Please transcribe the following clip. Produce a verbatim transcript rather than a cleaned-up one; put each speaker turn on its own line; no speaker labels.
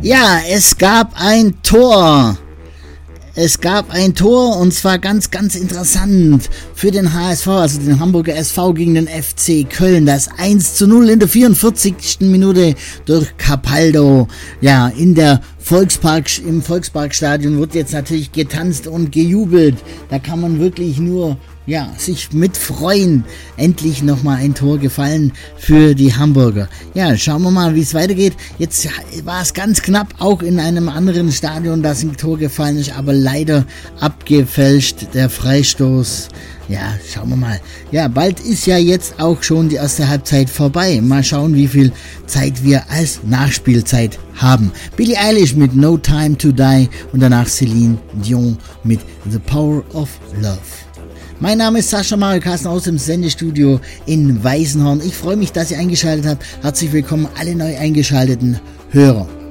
Ja, es gab ein Tor. Es gab ein Tor und zwar ganz, ganz interessant für den H S V, also den Hamburger S V gegen den F C Köln. Das eins zu null in der vierundvierzigsten Minute durch Capaldo. Ja, in der Volkspark, im Volksparkstadion wird jetzt natürlich getanzt und gejubelt. Da kann man wirklich nur ja, sich mitfreuen. Endlich nochmal ein Tor gefallen für die Hamburger. Ja, schauen wir mal, wie es weitergeht. Jetzt war es ganz knapp, auch in einem anderen Stadion, dass ein Tor gefallen ist, aber leider abgefälscht, der Freistoß. Ja, schauen wir mal. Ja, bald ist ja jetzt auch schon die erste Halbzeit vorbei. Mal schauen, wie viel Zeit wir als Nachspielzeit haben. Billie Eilish mit No Time to Die und danach Celine Dion mit The Power of Love. Mein Name ist Sascha Mario Carsten aus dem Sendestudio in Weißenhorn. Ich freue mich, dass ihr eingeschaltet habt. Herzlich willkommen alle neu eingeschalteten Hörer.